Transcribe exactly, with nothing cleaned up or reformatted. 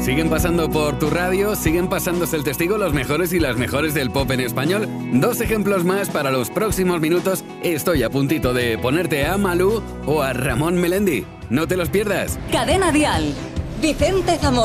Siguen pasando por tu radio, siguen pasándose el testigo los mejores y las mejores del pop en español. Dos ejemplos más para los próximos minutos. Estoy a puntito de ponerte a Malú o a Ramón Melendi. No te los pierdas. Cadena Dial. Vicente Zamora.